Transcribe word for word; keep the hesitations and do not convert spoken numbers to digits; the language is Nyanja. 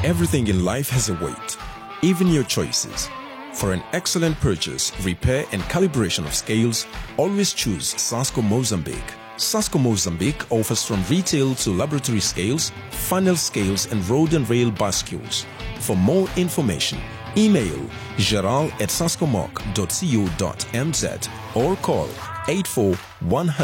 Everything in life has a weight, even your choices. For an excellent purchase, repair and calibration of scales, always choose Sasco Mozambique. Sasco Mozambique offers from retail to laboratory scales, funnel scales and road and rail bascules. For more information, email geral at sascomoc dot co dot m z or call eight four one